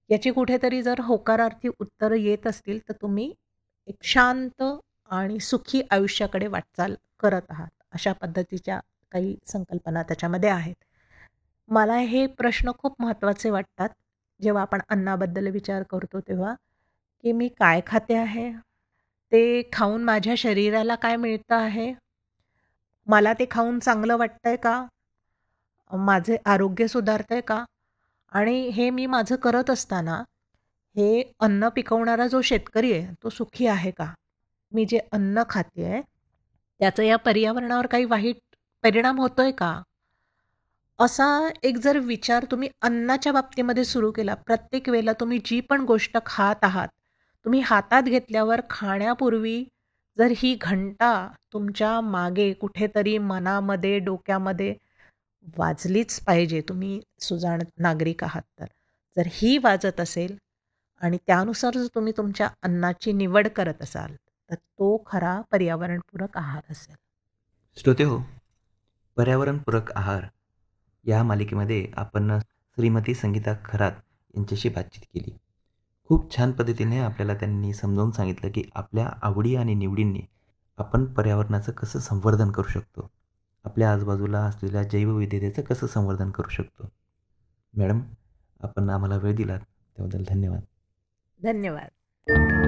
याची कुठेतरी जर होकारार्थी उत्तरं येत असतील, तर तुम्ही एक शांत आणि सुखी आयुष्याकडे वाटचाल करत आहात. अशा पद्धतीच्या काही संकल्पना त्याच्यामध्ये आहेत. मला हे प्रश्न खूप महत्त्वाचे वाटतात, जेव्हा आपण अन्नाबद्दल विचार करतो तेव्हा, की मी काय खाते आहे? ते खाऊन माझ्या शरीराला काय मिळतं आहे? मला ते खाऊन चांगलं वाटतंय का? माझे आरोग्य सुधारतंय का? आणि हे मी माझं करत असताना, हे अन्न पिकवणारा जो शेतकरी आहे, तो सुखी आहे का? मी जे अन्न खातेय, त्याचा या पर्यावरणावर काही वाईट परिणाम होतोय का? असा एक जर विचार तुम्ही अन्नाच्या बाबतीमध्ये सुरू केला, प्रत्येक वेळेला तुम्ही जी पण गोष्ट खात आहात, तुम्ही हातात घेतल्यावर खाण्यापूर्वी जर ही घंटा तुमच्या मागे कुठेतरी मनामध्ये, डोक्यामध्ये वाजलीच पाहिजे, तुम्ही सुजाण नागरिक आहात तर. जर ही वाजत असेल आणि त्यानुसार जर तुम्ही तुमच्या अन्नाची निवड करत असाल, तर तो खरा पर्यावरणपूरक आहार असेल. श्रोतेहो, पर्यावरणपूरक आहार या मालिकेमध्ये आपण श्रीमती संगीता खरात यांच्याशी बातचीत केली. खूप छान पद्धतीने आपल्याला त्यांनी समजावून सांगितलं की आपल्या आवडी आणि निवडींनी आपण पर्यावरणाचं कसं संवर्धन करू शकतो. आपल्या आजूबाजूला असलेल्या जैवविविधतेचं कसं संवर्धन करू शकतो. मॅडम, आपण आम्हाला वेळ दिलात त्याबद्दल धन्यवाद. धन्यवाद.